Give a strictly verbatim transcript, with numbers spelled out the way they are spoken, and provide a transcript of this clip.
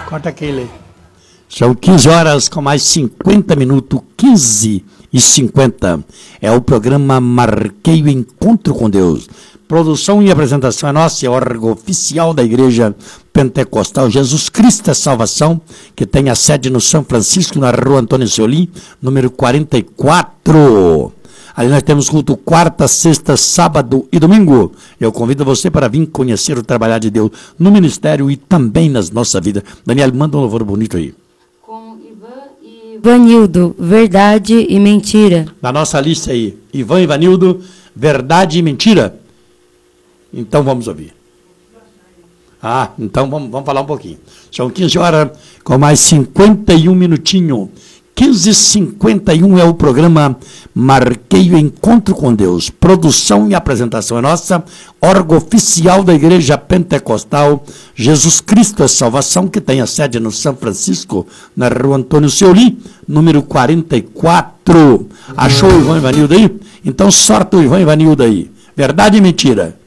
Corta aquele aí. São quinze horas com mais cinquenta minutos, quinze e cinquenta. É o programa Marquei o Encontro com Deus. Produção e apresentação é nossa, é órgão oficial da Igreja Pentecostal Jesus Cristo é Salvação, que tem a sede no São Francisco, na rua Antônio Seolim, número quarenta e quatro. Ali nós temos culto quarta, sexta, sábado e domingo. Eu convido você para vir conhecer o trabalhar de Deus no ministério e também nas nossas vidas. Daniel, manda um louvor bonito aí. Com Ivan e Ivanildo, Verdade e Mentira. Na nossa lista aí, Ivan e Ivanildo, Verdade e Mentira. Então vamos ouvir. Ah, então vamos, vamos falar um pouquinho. São quinze horas com mais cinquenta e um minutinhos. quinze e cinquenta e um é o programa Marquei o Encontro com Deus. Produção e apresentação é nossa, órgão oficial da Igreja Pentecostal Jesus Cristo é Salvação, que tem a sede no São Francisco, na rua Antônio Seolim, número quarenta e quatro. Achou o Ivan Ivanildo aí? Então sorta o Ivan Ivanildo aí. Verdade e mentira?